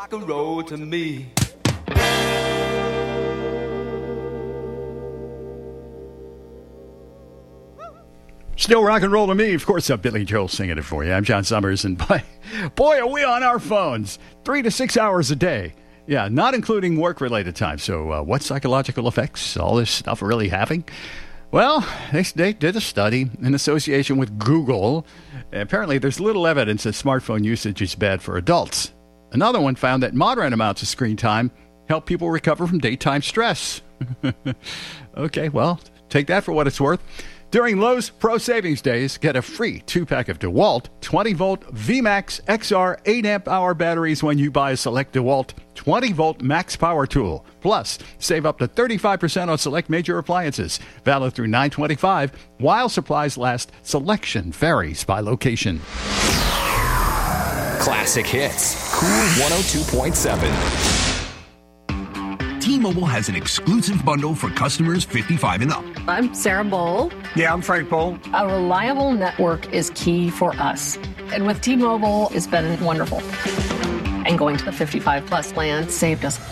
Rock and roll to me. Still rock and roll to me. Of course, Billy Joel singing it for you. I'm John Summers, and boy, are we on our phones 3 to 6 hours a day. Yeah, not including work-related time. So what psychological effects all this stuff really having? Well, they did a study in association with Google. Apparently, there's little evidence that smartphone usage is bad for adults. Another one found that moderate amounts of screen time help people recover from daytime stress. Okay, well, take that for what it's worth. During Lowe's Pro Savings Days, get a free 2-pack of DeWalt 20-volt VMAX XR 8-amp-hour batteries when you buy a select DeWalt 20-volt max power tool. Plus, save up to 35% on select major appliances. Valid through 9/25. While supplies last, selection varies by location. Classic hits. Cool 102.7. T-Mobile has an exclusive bundle for customers 55 and up. I'm Sarah Bowl. Yeah, I'm Frank Bowl. A reliable network is key for us. And with T-Mobile, it's been wonderful. And going to the 55 plus plan saved us